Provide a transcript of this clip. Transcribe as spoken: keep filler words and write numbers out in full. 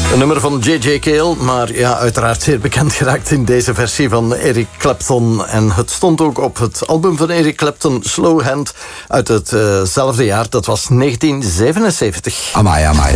Een nummer van J J Cale, maar ja, uiteraard zeer bekend geraakt in deze versie van Eric Clapton. En het stond ook op het album van Eric Clapton, Slow Hand, uit hetzelfde uh jaar. Dat was negentien zevenenzeventig. Amai, amai.